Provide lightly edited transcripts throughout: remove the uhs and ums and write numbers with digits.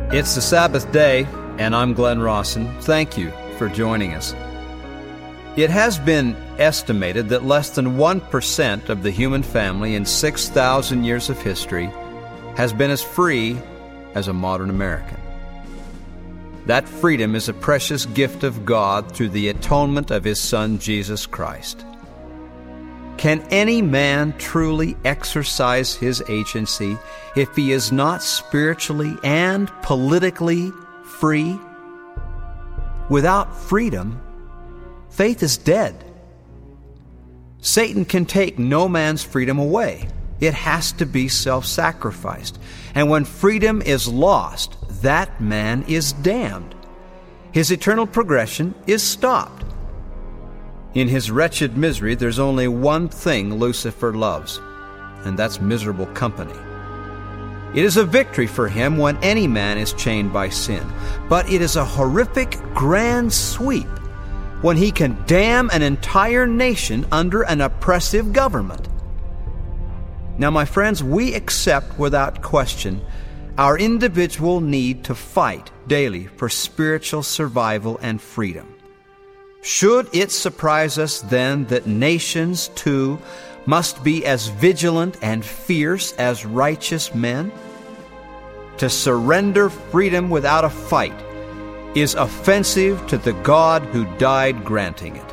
It's the Sabbath day, and I'm Glenn Rawson. Thank you for joining us. It has been estimated that less than 1% of the human family in 6,000 years of history has been as free as a modern American. That freedom is a precious gift of God through the atonement of His Son, Jesus Christ. Can any man truly exercise his agency if he is not spiritually and politically free? Without freedom, faith is dead. Satan can take no man's freedom away. It has to be self-sacrificed. And when freedom is lost, that man is damned. His eternal progression is stopped. In his wretched misery, there's only one thing Lucifer loves, and that's miserable company. It is a victory for him when any man is chained by sin, but it is a horrific grand sweep when he can damn an entire nation under an oppressive government. Now, my friends, we accept without question our individual need to fight daily for spiritual survival and freedom. Should it surprise us then that nations, too, must be as vigilant and fierce as righteous men? To surrender freedom without a fight is offensive to the God who died granting it.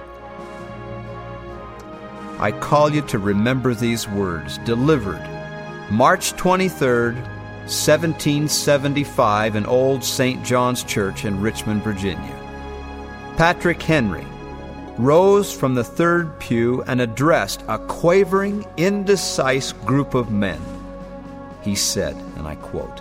I call you to remember these words, delivered March 23rd, 1775 in Old St. John's Church in Richmond, Virginia. Patrick Henry rose from the third pew and addressed a quavering, indecisive group of men. He said, and I quote,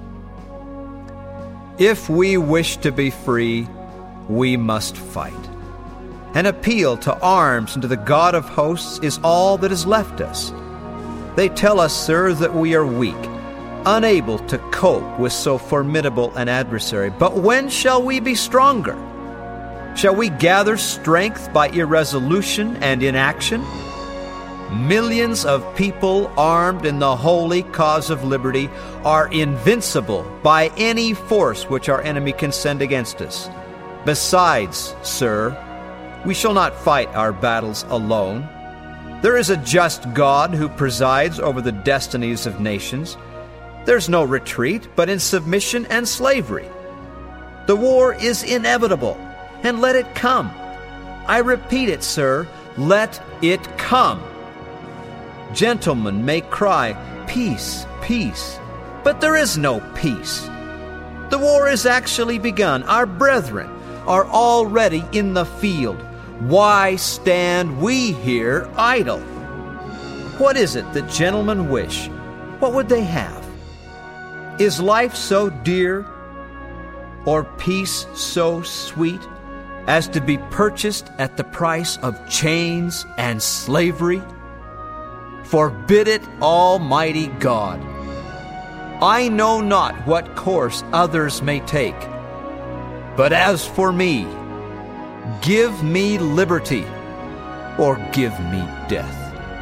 "If we wish to be free, we must fight. An appeal to arms and to the God of hosts is all that is left us. They tell us, sir, that we are weak, unable to cope with so formidable an adversary. But when shall we be stronger? Shall we gather strength by irresolution and inaction? Millions of people armed in the holy cause of liberty are invincible by any force which our enemy can send against us. Besides, sir, we shall not fight our battles alone. There is a just God who presides over the destinies of nations. There's no retreat but in submission and slavery. The war is inevitable, and let it come. I repeat it, sir, let it come. Gentlemen may cry, peace, peace, but there is no peace. The war is actually begun. Our brethren are already in the field. Why stand we here idle? What is it that gentlemen wish? What would they have? Is life so dear, or peace so sweet, as to be purchased at the price of chains and slavery? Forbid it, Almighty God. I know not what course others may take, but as for me, give me liberty or give me death."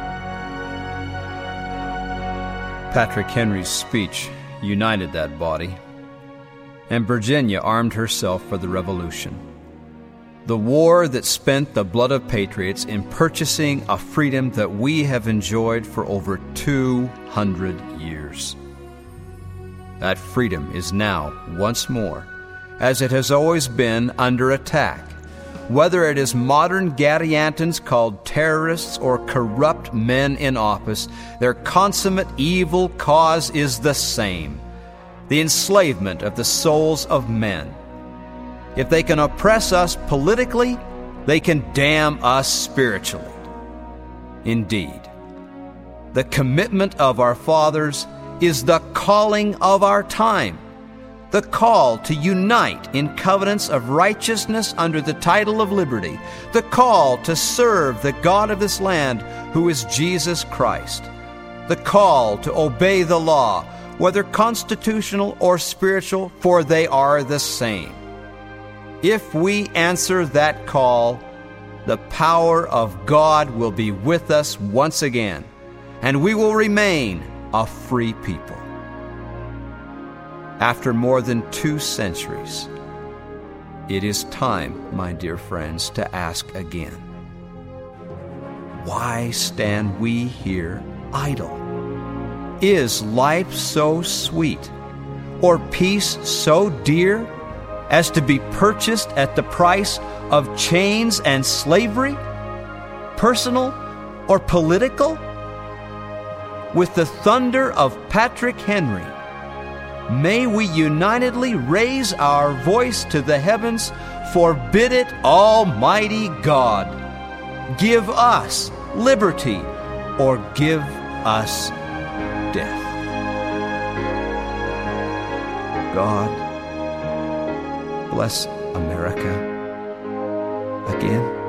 Patrick Henry's speech united that body, and Virginia armed herself for the Revolution. The war that spent the blood of patriots in purchasing a freedom that we have enjoyed for over 200 years. That freedom is now, once more, as it has always been, under attack. Whether it is modern Gadiantons called terrorists or corrupt men in office, their consummate evil cause is the same: the enslavement of the souls of men. If they can oppress us politically, they can damn us spiritually. Indeed, the commitment of our fathers is the calling of our time, the call to unite in covenants of righteousness under the title of liberty, the call to serve the God of this land, who is Jesus Christ, the call to obey the law, whether constitutional or spiritual, for they are the same. If we answer that call, the power of God will be with us once again, and we will remain a free people. after more than 2 centuries. It is time, my dear friends, to ask again, why stand we here idle? Is life so sweet, or peace so dear, as to be purchased at the price of chains and slavery, personal or political? With the thunder of Patrick Henry, may we unitedly raise our voice to the heavens, forbid it, Almighty God. Give us liberty, or give us death. God bless America again.